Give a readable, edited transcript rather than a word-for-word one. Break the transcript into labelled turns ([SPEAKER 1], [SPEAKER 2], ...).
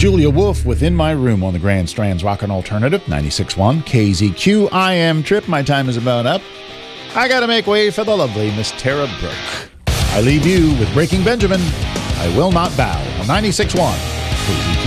[SPEAKER 1] Julia Wolf within my room on the Grand Strand's Rockin' Alternative, 96.1 KZQ. I am Trip. My time is about up. I got to make way for the lovely Miss Tara Brooke. I leave you with Breaking Benjamin. I will not bow on 96.1 KZQ.